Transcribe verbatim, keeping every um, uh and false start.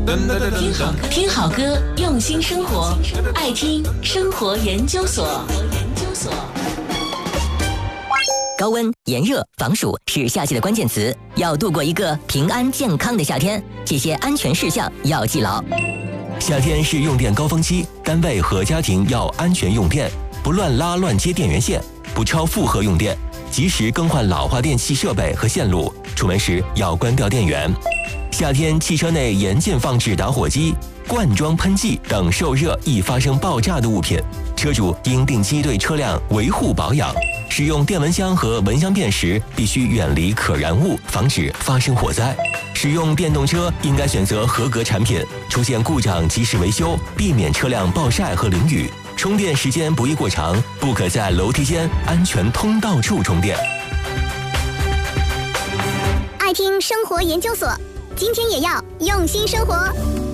听好听好歌，用心生活，爱听生活研究所。 高温、炎热、防暑是夏季的关键词，要度过一个平安健康的夏天，这些安全事项要记牢。 夏天是用电高峰期，单位和家庭要安全用电，不乱拉乱接电源线，不超负荷用电，及时更换老化电器设备和线路，出门时要关掉电源。夏天汽车内严禁放置打火机、罐装喷剂等受热易发生爆炸的物品，车主应定期对车辆维护保养。使用电蚊香和蚊香片时，必须远离可燃物，防止发生火灾。使用电动车应该选择合格产品，出现故障及时维修，避免车辆暴晒和淋雨。充电时间不宜过长，不可在楼梯间、安全通道处充电。 爱听生活研究所，今天也要用心生活。